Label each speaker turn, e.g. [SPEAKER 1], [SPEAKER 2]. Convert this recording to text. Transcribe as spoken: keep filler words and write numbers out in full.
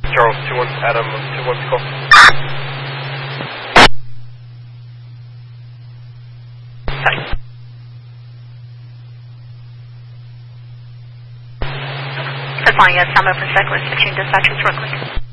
[SPEAKER 1] Charles, two one, Adam, two one, call.
[SPEAKER 2] Good morning, yes, I'm open cyclist between dispatchers real quick.